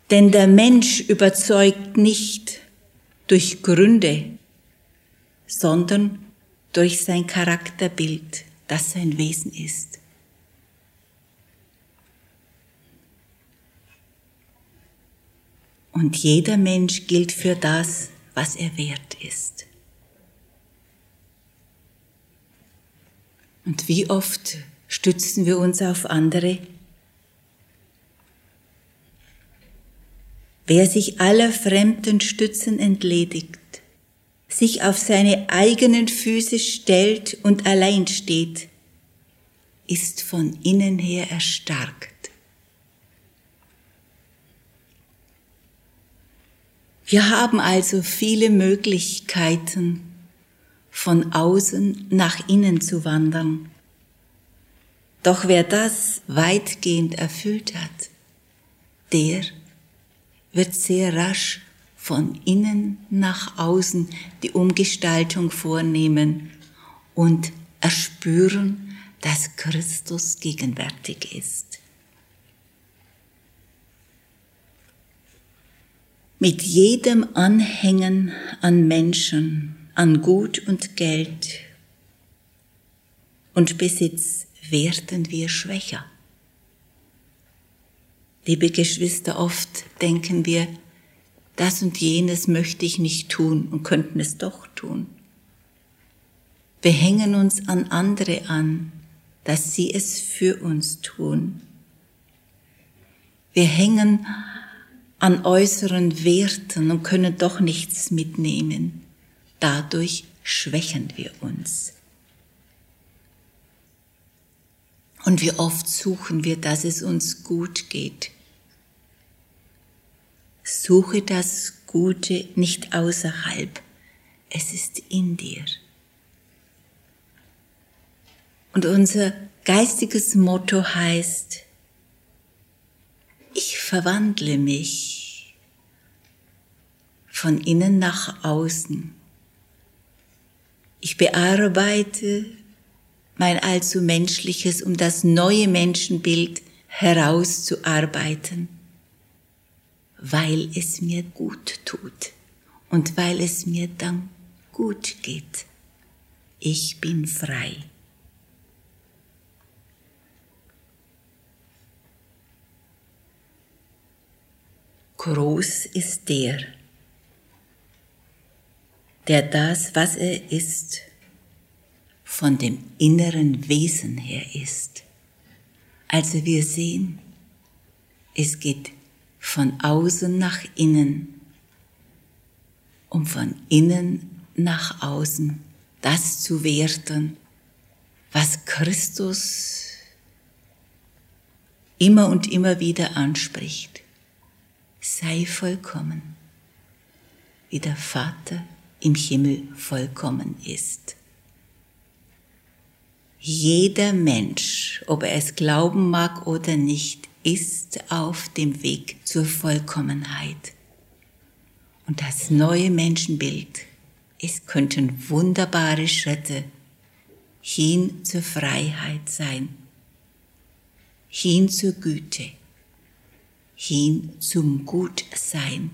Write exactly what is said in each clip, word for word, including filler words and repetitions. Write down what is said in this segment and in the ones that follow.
Denn der Mensch überzeugt nicht durch Gründe, sondern durch sein Charakterbild, das sein Wesen ist. Und jeder Mensch gilt für das, was er wert ist. Und wie oft stützen wir uns auf andere? Wer sich aller fremden Stützen entledigt, sich auf seine eigenen Füße stellt und allein steht, ist von innen her erstarkt. Wir haben also viele Möglichkeiten, von außen nach innen zu wandern. Doch wer das weitgehend erfüllt hat, der wird sehr rasch von innen nach außen die Umgestaltung vornehmen und erspüren, dass Christus gegenwärtig ist. Mit jedem Anhängen an Menschen, an Gut und Geld und Besitz werden wir schwächer. Liebe Geschwister, oft denken wir, das und jenes möchte ich nicht tun und könnten es doch tun. Wir hängen uns an andere an, dass sie es für uns tun. Wir hängen an äußeren Werten und können doch nichts mitnehmen. Dadurch schwächen wir uns. Und wie oft suchen wir, dass es uns gut geht. Suche das Gute nicht außerhalb, es ist in dir. Und unser geistiges Motto heißt, ich verwandle mich von innen nach außen. Ich bearbeite mein allzu Menschliches, um das neue Menschenbild herauszuarbeiten, weil es mir gut tut und weil es mir dann gut geht. Ich bin frei. Groß ist der, der das, was er ist, von dem inneren Wesen her ist. Also wir sehen, es geht von außen nach innen, um von innen nach außen das zu werten, was Christus immer und immer wieder anspricht. Sei vollkommen, wie der Vater im Himmel vollkommen ist. Jeder Mensch, ob er es glauben mag oder nicht, ist auf dem Weg zur Vollkommenheit. Und das neue Menschenbild, es könnten wunderbare Schritte hin zur Freiheit sein, hin zur Güte, hin zum Gutsein.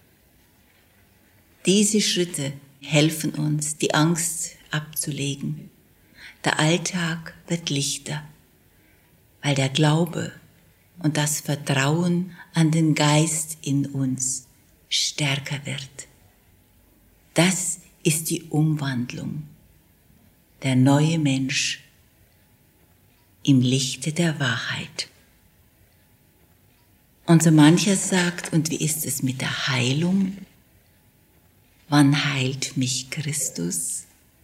Diese Schritte helfen uns, die Angst abzulegen. Der Alltag wird lichter, weil der Glaube und das Vertrauen an den Geist in uns stärker wird. Das ist die Umwandlung, der neue Mensch im Lichte der Wahrheit. Und so mancher sagt, und wie ist es mit der Heilung? Wann heilt mich Christus?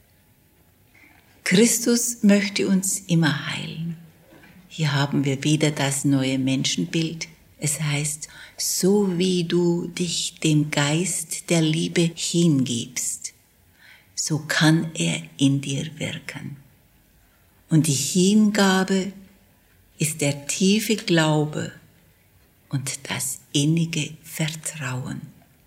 Christus möchte uns immer heilen. Hier haben wir wieder das neue Menschenbild. Es heißt, so wie du dich dem Geist der Liebe hingibst, so kann er in dir wirken. Und die Hingabe ist der tiefe Glaube und das innige Vertrauen.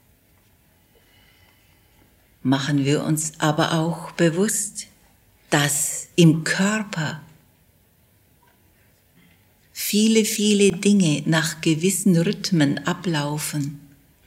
Machen wir uns aber auch bewusst, dass im Körper viele, viele Dinge nach gewissen Rhythmen ablaufen.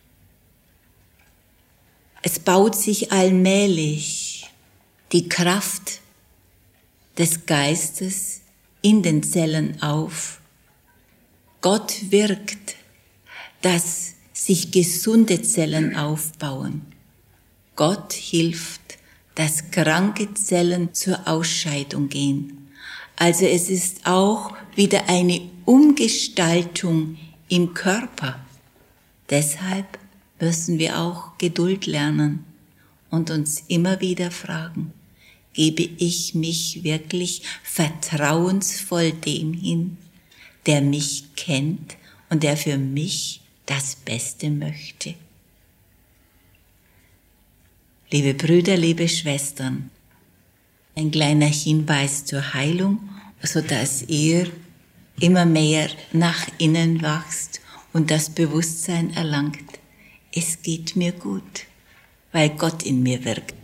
Es baut sich allmählich die Kraft des Geistes in den Zellen auf. Gott wirkt, dass sich gesunde Zellen aufbauen. Gott hilft, dass kranke Zellen zur Ausscheidung gehen. Also es ist auch wieder eine Umgestaltung im Körper. Deshalb müssen wir auch Geduld lernen und uns immer wieder fragen, gebe ich mich wirklich vertrauensvoll dem hin, der mich kennt und der für mich das Beste möchte? Liebe Brüder, liebe Schwestern, ein kleiner Hinweis zur Heilung, sodass ihr immer mehr nach innen wachst und das Bewusstsein erlangt. Es geht mir gut, weil Gott in mir wirkt.